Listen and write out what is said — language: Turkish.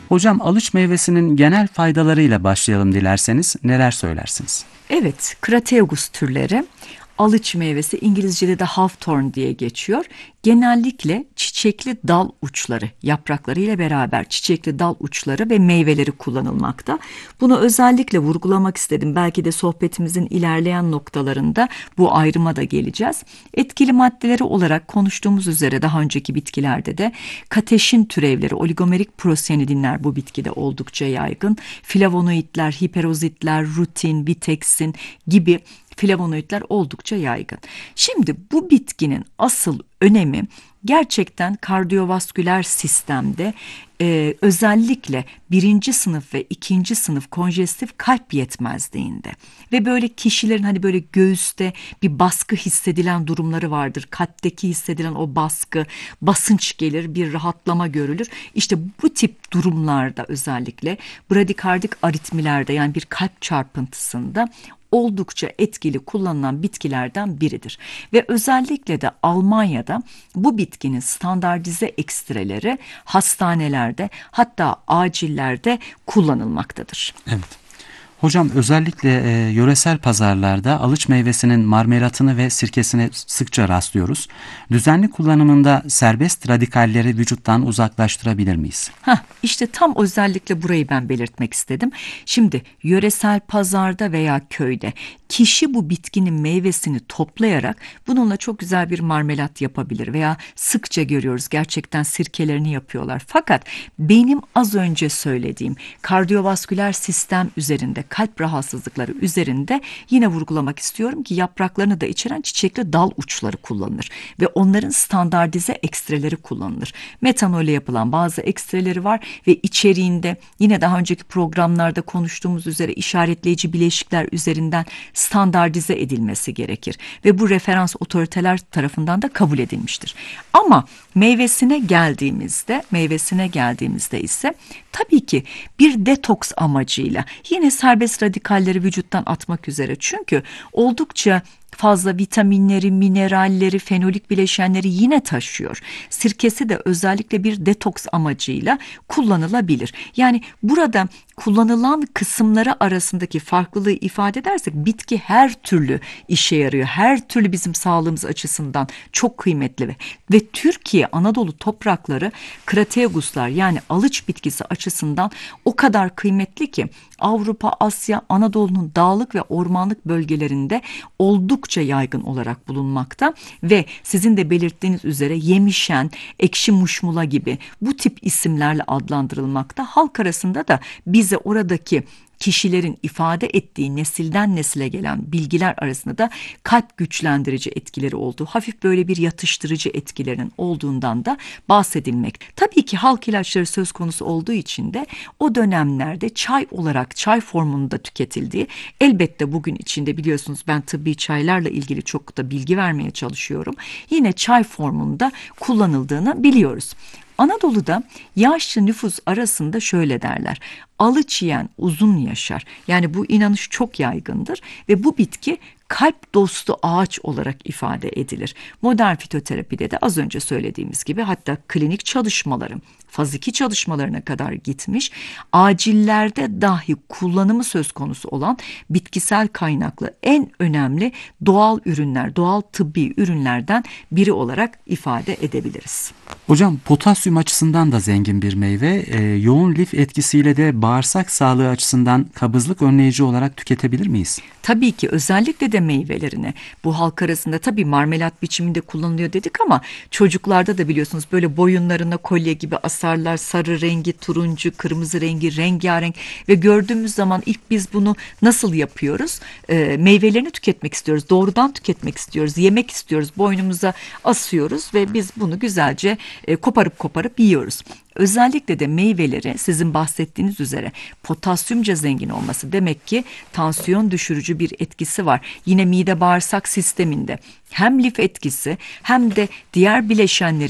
Hocam alıç meyvesinin genel faydalarıyla başlayalım dilerseniz neler söylersiniz? Evet, Crataegus türleri alıç meyvesi, İngilizce'de de hawthorn diye geçiyor. Genellikle çiçekli dal uçları, yapraklarıyla beraber çiçekli dal uçları ve meyveleri kullanılmakta. Bunu özellikle vurgulamak istedim. Belki de sohbetimizin ilerleyen noktalarında bu ayrıma da geleceğiz. Etkili maddeleri olarak konuştuğumuz üzere daha önceki bitkilerde de kateşin türevleri, oligomerik prosenidinler bu bitkide oldukça yaygın. Flavonoidler, hiperozitler, rutin, viteksin gibi flavonoidler oldukça yaygın. Şimdi bu bitkinin asıl önemi gerçekten kardiyovasküler sistemde özellikle birinci sınıf ve ikinci sınıf konjestif kalp yetmezliğinde ve böyle kişilerin hani böyle göğüste bir baskı hissedilen durumları vardır. Kalpteki hissedilen o baskı, basınç gelir, bir rahatlama görülür. İşte bu tip durumlarda özellikle bradikardik aritmilerde yani bir kalp çarpıntısında oldukça etkili kullanılan bitkilerden biridir. Ve özellikle de Almanya'da bu bitkinin standartize ekstreleri hastanelerde hatta acillerde kullanılmaktadır. Evet. Hocam özellikle yöresel pazarlarda alıç meyvesinin marmelatını ve sirkesine sıkça rastlıyoruz. Düzenli kullanımında serbest radikalleri vücuttan uzaklaştırabilir miyiz? İşte tam özellikle burayı ben belirtmek istedim. Şimdi yöresel pazarda veya köyde kişi bu bitkinin meyvesini toplayarak bununla çok güzel bir marmelat yapabilir veya sıkça görüyoruz gerçekten sirkelerini yapıyorlar. Fakat benim az önce söylediğim kardiyovasküler sistem üzerinde, kalp rahatsızlıkları üzerinde yine vurgulamak istiyorum ki yapraklarını da içeren çiçekli dal uçları kullanılır ve onların standartize ekstreleri kullanılır. Metanolle yapılan bazı ekstreleri var ve içeriğinde yine daha önceki programlarda konuştuğumuz üzere işaretleyici bileşikler üzerinden standartize edilmesi gerekir ve bu referans otoriteler tarafından da kabul edilmiştir. Ama meyvesine geldiğimizde ise tabii ki bir detoks amacıyla yine serbest radikalleri vücuttan atmak üzere, çünkü oldukça fazla vitaminleri, mineralleri, fenolik bileşenleri yine taşıyor. Sirkesi de özellikle bir detoks amacıyla kullanılabilir. Yani burada kullanılan kısımları arasındaki farklılığı ifade edersek bitki her türlü işe yarıyor. Her türlü bizim sağlığımız açısından çok kıymetli ve Türkiye, Anadolu toprakları Crataeuguslar yani alıç bitkisi açısından o kadar kıymetli ki Avrupa, Asya, Anadolu'nun dağlık ve ormanlık bölgelerinde oldukça yaygın olarak bulunmakta ve sizin de belirttiğiniz üzere yemişen, ekşi muşmula gibi bu tip isimlerle adlandırılmakta. Halk arasında da bize oradaki kişilerin ifade ettiği nesilden nesile gelen bilgiler arasında da kalp güçlendirici etkileri olduğu, hafif böyle bir yatıştırıcı etkilerinin olduğundan da bahsedilmek. Tabii ki halk ilaçları söz konusu olduğu için de o dönemlerde çay olarak, çay formunda tüketildiği, elbette bugün içinde biliyorsunuz ben tıbbi çaylarla ilgili çok da bilgi vermeye çalışıyorum. Yine çay formunda kullanıldığını biliyoruz. Anadolu'da yaşlı nüfus arasında şöyle derler: alıç yiyen uzun yaşar. Yani bu inanış çok yaygındır ve bu bitki kalp dostu ağaç olarak ifade edilir. Modern fitoterapide de az önce söylediğimiz gibi hatta klinik çalışmaları, faz 2 çalışmalarına kadar gitmiş, acillerde dahi kullanımı söz konusu olan bitkisel kaynaklı en önemli doğal ürünler, doğal tıbbi ürünlerden biri olarak ifade edebiliriz. Hocam potasyum açısından da zengin bir meyve. Yoğun lif etkisiyle de bağırsak sağlığı açısından kabızlık önleyici olarak tüketebilir miyiz? Tabii ki özellikle de meyvelerini bu halk arasında tabii marmelat biçiminde kullanılıyor dedik ama çocuklarda da biliyorsunuz böyle boyunlarına kolye gibi asarlar, sarı rengi, turuncu, kırmızı rengi, rengarenk ve gördüğümüz zaman ilk biz bunu nasıl yapıyoruz? Meyvelerini tüketmek istiyoruz, doğrudan tüketmek istiyoruz, yemek istiyoruz, boynumuza asıyoruz ve biz bunu güzelce koparıp yiyoruz. Özellikle de meyveleri sizin bahsettiğiniz üzere potasyumca zengin olması demek ki tansiyon düşürücü bir etkisi var. Yine mide bağırsak sisteminde hem lif etkisi hem de diğer bileşenleri